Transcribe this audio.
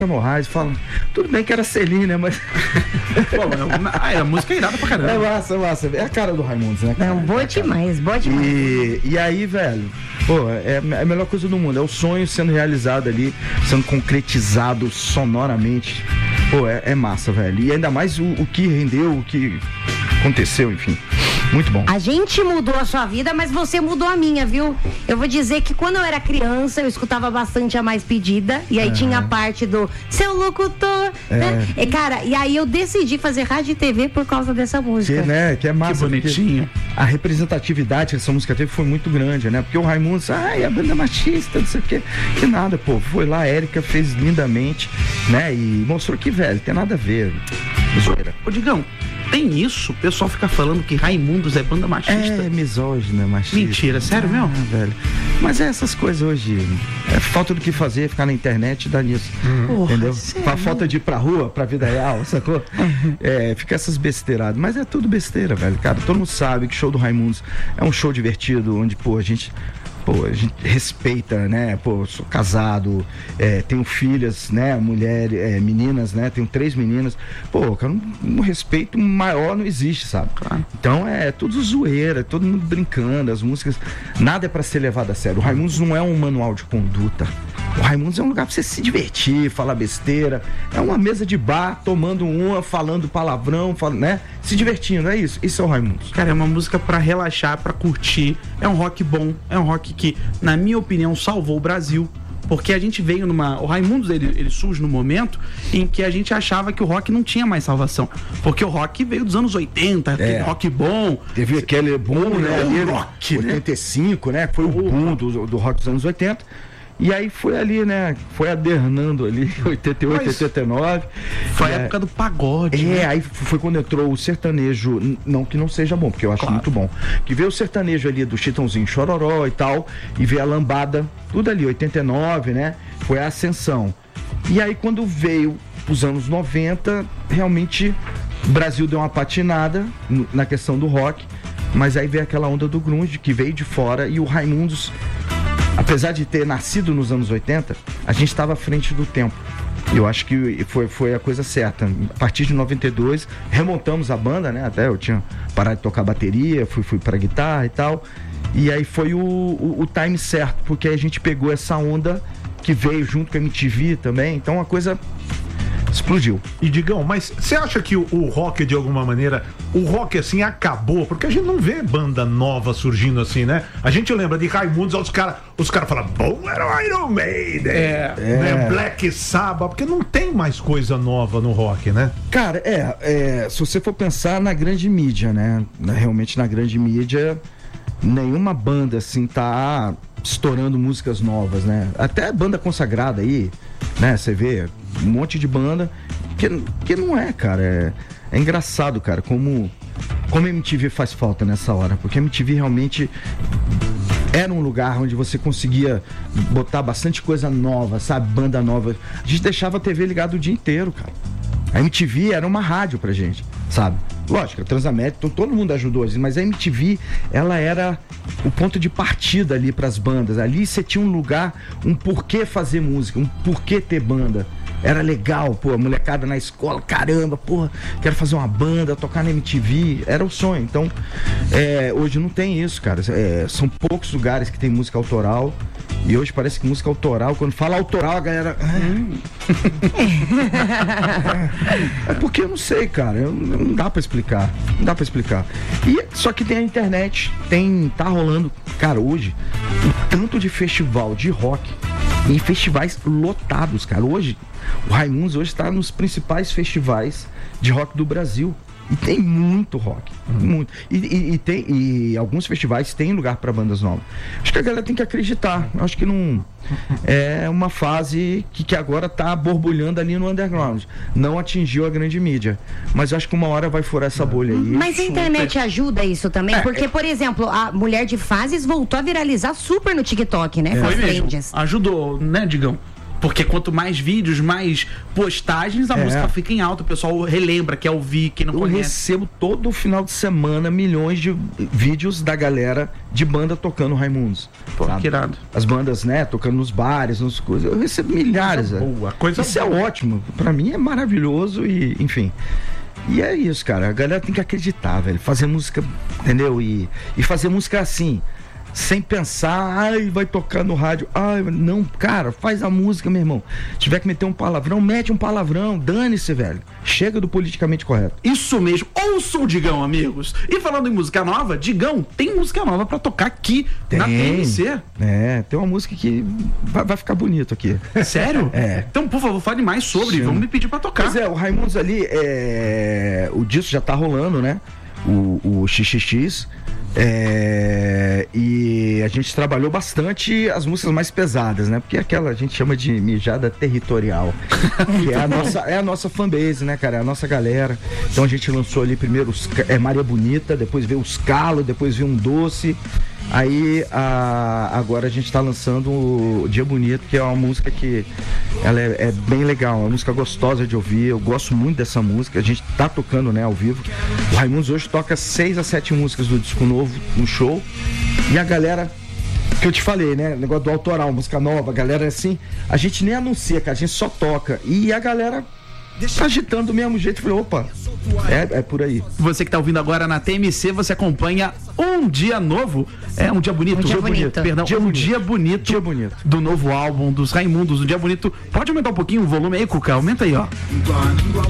Morrais, falam, tudo bem que era Celine, né, mas... Pô, a música é irada pra caramba. É massa, é a cara do Raimundos, né, cara? Não, boa demais. E aí, velho, pô, é a melhor coisa do mundo, é o sonho sendo realizado ali, sendo concretizado sonoramente, pô, é massa, velho, e ainda mais o que rendeu, o que aconteceu, enfim. Muito bom. A gente mudou a sua vida, mas você mudou a minha, viu? Eu vou dizer que quando eu era criança, eu escutava bastante A Mais Pedida. E aí tinha a parte do seu locutor, né? E, cara, e aí eu decidi fazer rádio e TV por causa dessa música. Que é massa. Que bonitinho. A representatividade que essa música teve foi muito grande, né? Porque o Raimundos, é a banda machista, não sei o quê. Que nada, pô. Foi lá, a Érica fez lindamente, né? E mostrou que, velho, tem nada a ver. Ô, Digão, tem isso? O pessoal fica falando que Raimundos é banda machista. É misógina, machista. Mentira, sério mesmo? Velho. Mas essas coisas hoje, é falta do que fazer, ficar na internet e dar nisso. Entendeu? Com a falta de ir pra rua, pra vida real, sacou? Fica essas besteiradas. Mas é tudo besteira, velho. Cara, todo mundo sabe que o show do Raimundos é um show divertido, onde, a gente respeita, né? Pô, sou casado, tenho filhas, né? Meninas, né? Tenho 3 meninas. Pô, cara, um respeito maior não existe, sabe? Claro. Então é tudo zoeira, todo mundo brincando, as músicas, nada é pra ser levado a sério. O Raimundos não é um manual de conduta. O Raimundos é um lugar pra você se divertir, falar besteira. É uma mesa de bar, tomando uma, falando palavrão, né? Se divertindo, é isso. Isso é o Raimundos. Cara, é uma música pra relaxar, pra curtir. É um rock bom, é um rock que, na minha opinião, salvou o Brasil. Porque a gente veio o Raimundos, ele surge no momento em que a gente achava que o rock não tinha mais salvação. Porque o rock veio dos anos 80, aquele rock bom. Teve aquele boom, né? O rock, 85, né? Foi o boom do rock dos anos 80. E aí foi ali, né? Foi adernando ali, 88, 89. Foi a época do pagode. Né? Aí foi quando entrou o sertanejo, não que não seja bom, porque eu acho muito bom. Que veio o sertanejo ali do Chitãozinho Chororó e tal, e veio a lambada, tudo ali, 89, né? Foi a ascensão. E aí quando veio os anos 90, realmente o Brasil deu uma patinada na questão do rock, mas aí veio aquela onda do grunge que veio de fora e o Raimundos, apesar de ter nascido nos anos 80, a gente estava à frente do tempo. Eu acho que foi a coisa certa. A partir de 92, remontamos a banda, né? Até eu tinha parado de tocar bateria, fui pra guitarra e tal. E aí foi o time certo, porque aí a gente pegou essa onda que veio junto com a MTV também. Então a coisa explodiu. E Digão, mas você acha que o rock, de alguma maneira, o rock assim acabou? Porque a gente não vê banda nova surgindo assim, né? A gente lembra de Raimundos, os caras falam, bom, era o Iron Maiden, né? Black Sabbath, porque não tem mais coisa nova no rock, né? Cara, se você for pensar na grande mídia, né? Realmente na grande mídia, nenhuma banda assim tá estourando músicas novas, né? Até banda consagrada aí, né? Você vê um monte de banda que não é, cara. É engraçado, cara, como a MTV faz falta nessa hora, porque a MTV realmente era um lugar onde você conseguia botar bastante coisa nova, sabe? Banda nova. A gente deixava a TV ligada o dia inteiro, cara. A MTV era uma rádio pra gente, sabe? Lógico, a Transamérica, todo mundo ajudou, mas a MTV, ela era o ponto de partida ali pras bandas. Ali você tinha um lugar, um porquê fazer música, um porquê ter banda. Era legal, a molecada na escola, caramba, quero fazer uma banda, tocar na MTV, era o sonho. Então, hoje não tem isso, cara. São poucos lugares que tem música autoral. E hoje parece que música autoral, quando fala autoral, a galera... É porque eu não sei, cara. Não dá pra explicar. Não dá pra explicar. Só que tem a internet, tá rolando, cara, hoje, o tanto de festival de rock em festivais lotados, cara. Hoje, o Raimundos hoje está nos principais festivais de rock do Brasil. E tem muito rock, muito. E alguns festivais têm lugar para bandas novas. Acho que a galera tem que acreditar. Acho que não é uma fase que agora tá borbulhando ali no underground. Não atingiu a grande mídia. Mas acho que uma hora vai furar essa bolha aí. Mas a internet ajuda isso também? Porque, por exemplo, a Mulher de Fases voltou a viralizar super no TikTok, né? Foi mesmo. Ajudou, né, Digão? Porque quanto mais vídeos, mais postagens, a música fica em alta. O pessoal relembra, quer ouvir, quem não conhece. Eu recebo todo final de semana milhões de vídeos da galera de banda tocando Raimundos. Pô, que irado. As bandas, né, tocando nos bares, nas coisas. Eu recebo milhares. Isso é ótimo. Pra mim é maravilhoso e, enfim... E é isso, cara. A galera tem que acreditar, velho. Fazer música, entendeu? E fazer música assim... Sem pensar, ai, vai tocar no rádio. Ai, não, cara, faz a música, meu irmão. Se tiver que meter um palavrão, mete um palavrão. Dane-se, velho. Chega do politicamente correto. Isso mesmo. Ouçam o Digão, amigos. E falando em música nova, Digão, tem música nova pra tocar aqui na TMC. Tem uma música que vai ficar bonito aqui. Sério? É. Então, por favor, fale mais sobre. Sim. Vamos me pedir pra tocar. Pois é, o Raimundos ali, o disco já tá rolando, né? O XXX. E a gente trabalhou bastante as músicas mais pesadas, né? Porque aquela a gente chama de mijada territorial, que é a nossa fanbase, né, cara? É a nossa galera. Então a gente lançou ali primeiro Maria Bonita, depois veio os Calos, depois veio Um Doce. Aí agora a gente tá lançando o Dia Bonito, que é uma música que ela é bem legal, uma música gostosa de ouvir. Eu gosto muito dessa música, a gente tá tocando, né, ao vivo. O Raimundos hoje toca 6 a 7 músicas do disco novo no show. E a galera, que eu te falei, né, negócio do autoral, música nova, a galera assim, a gente nem anuncia, cara, a gente só toca. E a galera tá agitando do mesmo jeito. Eu falei, opa, é por aí. Você que tá ouvindo agora na TMC, você acompanha Um Dia Novo. Um Dia Bonito. Perdão, Dia Bonito do novo álbum dos Raimundos. Um Dia Bonito. Pode aumentar um pouquinho o volume aí, Cuca? Aumenta aí, ó.